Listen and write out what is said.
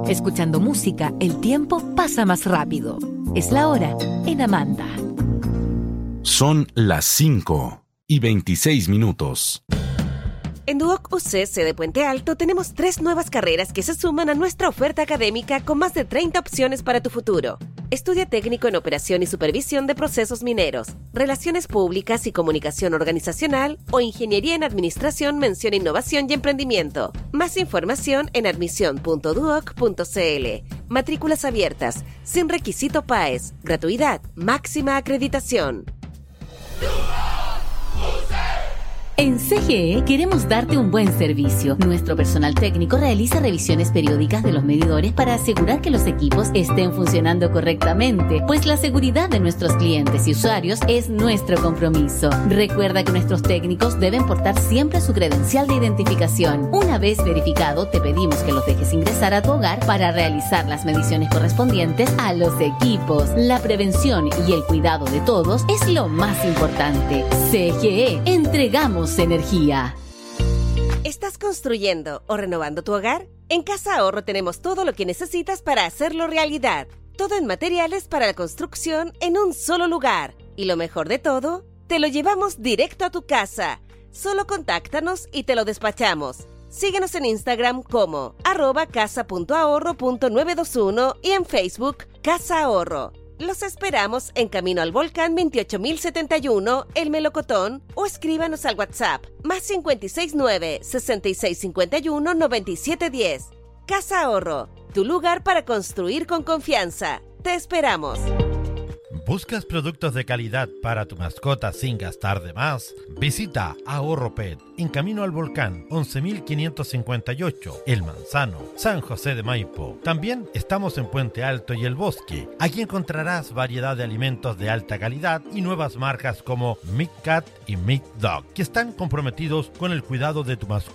Escuchando música, el tiempo pasa más rápido. Es la hora en Amanda. Son las 5:26. En Duoc UC de Puente Alto tenemos 3 nuevas carreras que se suman a nuestra oferta académica con más de 30 opciones para tu futuro. Estudia técnico en operación y supervisión de procesos mineros, relaciones públicas y comunicación organizacional o ingeniería en administración, mención innovación y emprendimiento. Más información en admisión.duoc.cl. Matrículas abiertas, sin requisito PAES, gratuidad, máxima acreditación. En CGE queremos darte un buen servicio. Nuestro personal técnico realiza revisiones periódicas de los medidores para asegurar que los equipos estén funcionando correctamente, pues la seguridad de nuestros clientes y usuarios es nuestro compromiso. Recuerda que nuestros técnicos deben portar siempre su credencial de identificación. Una vez verificado, te pedimos que los dejes ingresar a tu hogar para realizar las mediciones correspondientes a los equipos. La prevención y el cuidado de todos es lo más importante. CGE, entregamos energía. ¿Estás construyendo o renovando tu hogar? En Casa Ahorro tenemos todo lo que necesitas para hacerlo realidad. Todo en materiales para la construcción en un solo lugar. Y lo mejor de todo, te lo llevamos directo a tu casa. Solo contáctanos y te lo despachamos. Síguenos en Instagram como @casa.ahorro.921 y en Facebook Casa Ahorro. Los esperamos en Camino al Volcán 28071, El Melocotón, o escríbanos al WhatsApp +569 6651 9710. Casa Ahorro, tu lugar para construir con confianza. Te esperamos. ¿Buscas productos de calidad para tu mascota sin gastar de más? Visita Ahorro Pet en Camino al Volcán 11.558, El Manzano, San José de Maipo. También estamos en Puente Alto y El Bosque. Aquí encontrarás variedad de alimentos de alta calidad y nuevas marcas como Meat Cat y Meat Dog, que están comprometidos con el cuidado de tu mascota